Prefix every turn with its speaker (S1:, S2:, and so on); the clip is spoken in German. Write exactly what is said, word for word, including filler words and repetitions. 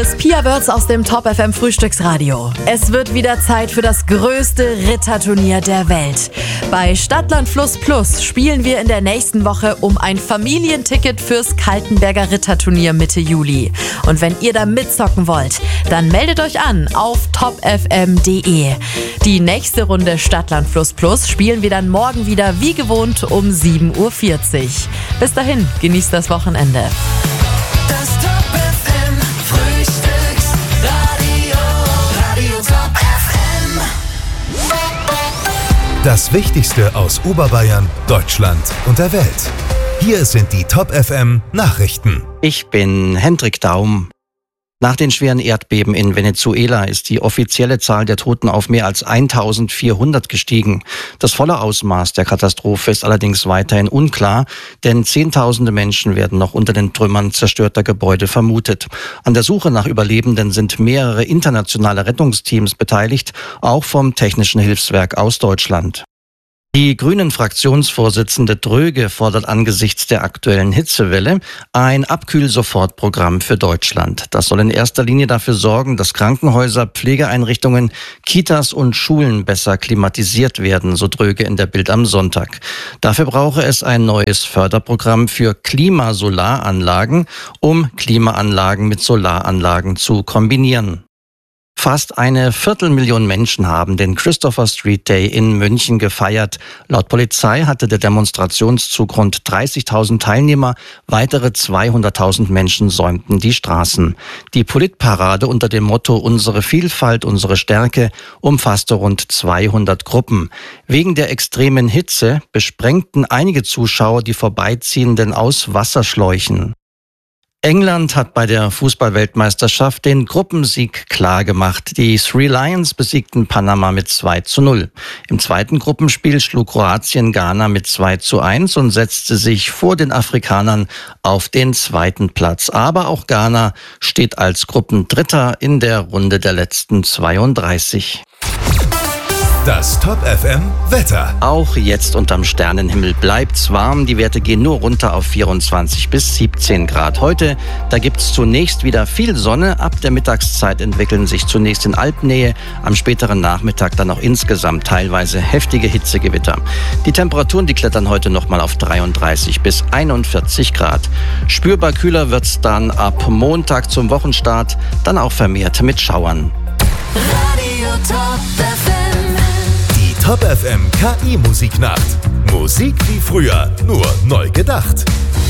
S1: Das Pia Wörz aus dem Top F M Frühstücksradio. Es wird wieder Zeit für das größte Ritterturnier der Welt. Bei Stadtland Fluss Plus spielen wir in der nächsten Woche um ein Familienticket fürs Kaltenberger Ritterturnier Mitte Juli. Und wenn ihr da mitzocken wollt, dann meldet euch an auf top f m punkt d e. Die nächste Runde Stadtland Fluss Plus spielen wir dann morgen wieder wie gewohnt um sieben Uhr vierzig. Bis dahin, genießt das Wochenende.
S2: Das Top F M Frühstücksradio, Radio Top F M.
S3: Das Wichtigste aus Oberbayern, Deutschland und der Welt. Hier sind die Top F M Nachrichten.
S4: Ich bin Hendrik Daum. Nach den schweren Erdbeben in Venezuela ist die offizielle Zahl der Toten auf mehr als eintausendvierhundert gestiegen. Das volle Ausmaß der Katastrophe ist allerdings weiterhin unklar, denn Zehntausende Menschen werden noch unter den Trümmern zerstörter Gebäude vermutet. An der Suche nach Überlebenden sind mehrere internationale Rettungsteams beteiligt, auch vom Technischen Hilfswerk aus Deutschland. Die Grünen-Fraktionsvorsitzende Dröge fordert angesichts der aktuellen Hitzewelle ein Abkühl-Sofortprogramm für Deutschland. Das soll in erster Linie dafür sorgen, dass Krankenhäuser, Pflegeeinrichtungen, Kitas und Schulen besser klimatisiert werden, so Dröge in der Bild am Sonntag. Dafür brauche es ein neues Förderprogramm für Klimasolaranlagen, um Klimaanlagen mit Solaranlagen zu kombinieren. Fast eine Viertelmillion Menschen haben den Christopher Street Day in München gefeiert. Laut Polizei hatte der Demonstrationszug rund dreißigtausend Teilnehmer. Weitere zweihunderttausend Menschen säumten die Straßen. Die Politparade unter dem Motto Unsere Vielfalt, unsere Stärke umfasste rund zweihundert Gruppen. Wegen der extremen Hitze besprengten einige Zuschauer die Vorbeiziehenden aus Wasserschläuchen. England hat bei der Fußball-Weltmeisterschaft den Gruppensieg klargemacht. Die Three Lions besiegten Panama mit zwei zu null. Im zweiten Gruppenspiel schlug Kroatien Ghana mit zwei zu eins und setzte sich vor den Afrikanern auf den zweiten Platz. Aber auch Ghana steht als Gruppendritter in der Runde der letzten zweiunddreißig.
S3: Das Top F M Wetter.
S4: Auch jetzt unterm Sternenhimmel bleibt's warm. Die Werte gehen nur runter auf vierundzwanzig bis siebzehn Grad. Heute, da gibt's zunächst wieder viel Sonne. Ab der Mittagszeit entwickeln sich zunächst in Alpnähe, am späteren Nachmittag dann auch insgesamt teilweise heftige Hitzegewitter. Die Temperaturen, die klettern heute nochmal auf dreiunddreißig bis einundvierzig Grad. Spürbar kühler wird's dann ab Montag zum Wochenstart, dann auch vermehrt mit Schauern.
S2: Radio Top F M.
S3: Top F M K I-Musiknacht. Musik wie früher, nur neu gedacht.